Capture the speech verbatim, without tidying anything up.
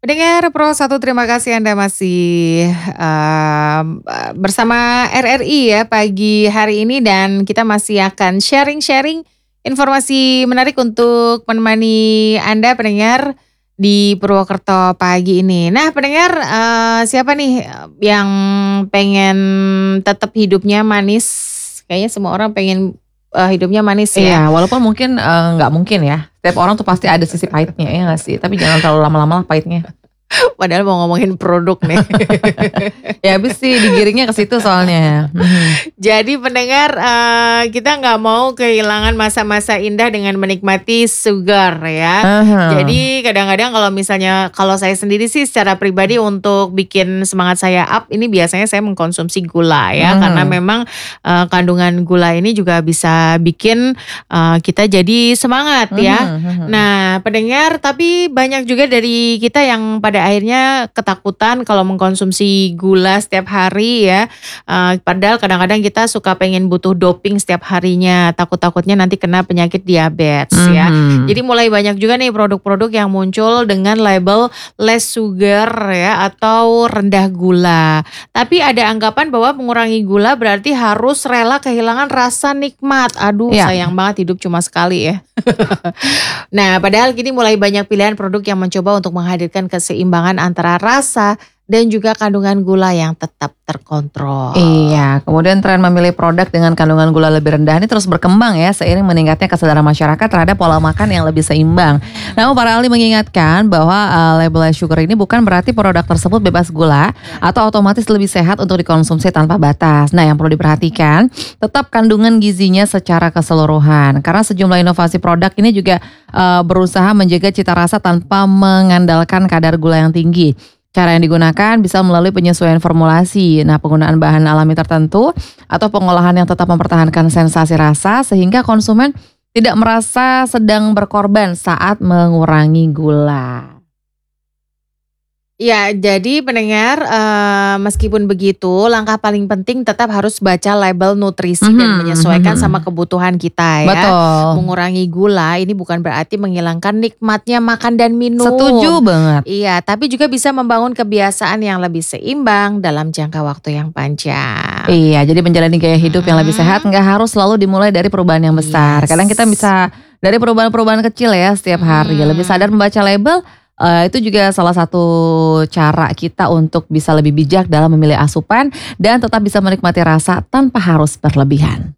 Pendengar Pro satu, terima kasih Anda masih um, bersama R R I ya pagi hari ini, dan kita masih akan sharing-sharing informasi menarik untuk menemani Anda pendengar di Purwokerto pagi ini. Nah pendengar, uh, siapa nih yang pengen tetap hidupnya manis? Kayaknya semua orang pengen uh, hidupnya manis ya. Iya, walaupun mungkin uh, nggak mungkin ya. Setiap orang tuh pasti ada sisi pahitnya, ya nggak sih? Tapi jangan terlalu lama-lama lah pahitnya. Padahal mau ngomongin produk nih. Ya habis sih digiringnya ke situ soalnya. Jadi pendengar, uh, kita nggak mau kehilangan masa-masa indah dengan menikmati sugar ya. Uh-huh. Jadi kadang-kadang kalau misalnya, kalau saya sendiri sih secara pribadi untuk bikin semangat saya up, ini biasanya saya mengkonsumsi gula ya. Uh-huh. Karena memang uh, kandungan gula ini juga bisa bikin uh, kita jadi semangat ya. Uh-huh. Nah pendengar, tapi banyak juga dari kita yang pada akhirnya ketakutan kalau mengkonsumsi gula setiap hari ya. Uh, padahal kadang-kadang kita suka pengen butuh doping setiap harinya, takut-takutnya nanti kena penyakit diabetes mm-hmm. ya. Jadi mulai banyak juga nih produk-produk yang muncul dengan label less sugar ya, atau rendah gula. Tapi ada anggapan bahwa mengurangi gula berarti harus rela kehilangan rasa nikmat. Aduh ya. Sayang banget, hidup cuma sekali ya. Nah padahal kini mulai banyak pilihan produk yang mencoba untuk menghadirkan keseimbangan antara rasa dan juga kandungan gula yang tetap terkontrol. Iya, kemudian tren memilih produk dengan kandungan gula lebih rendah ini terus berkembang ya, seiring meningkatnya kesadaran masyarakat terhadap pola makan yang lebih seimbang. Namun para ahli mengingatkan bahwa uh, label less sugar ini bukan berarti produk tersebut bebas gula atau otomatis lebih sehat untuk dikonsumsi tanpa batas. Nah yang perlu diperhatikan, tetap kandungan gizinya secara keseluruhan. Karena sejumlah inovasi produk ini juga uh, berusaha menjaga cita rasa tanpa mengandalkan kadar gula yang tinggi. Cara yang digunakan bisa melalui penyesuaian formulasi, nah penggunaan bahan alami tertentu atau pengolahan yang tetap mempertahankan sensasi rasa sehingga konsumen tidak merasa sedang berkorban saat mengurangi gula. Ya, jadi pendengar, uh, meskipun begitu, langkah paling penting tetap harus baca label nutrisi mm-hmm, dan menyesuaikan mm-hmm. sama kebutuhan kita ya. Betul. Mengurangi gula ini bukan berarti menghilangkan nikmatnya makan dan minum. Setuju banget. Iya, tapi juga bisa membangun kebiasaan yang lebih seimbang dalam jangka waktu yang panjang. Iya, jadi menjalani gaya hidup hmm. yang lebih sehat nggak harus selalu dimulai dari perubahan yang besar. Yes. Kadang kita bisa dari perubahan-perubahan kecil ya setiap hari. Hmm. Lebih sadar membaca label. Uh, itu juga salah satu cara kita untuk bisa lebih bijak dalam memilih asupan dan tetap bisa menikmati rasa tanpa harus berlebihan.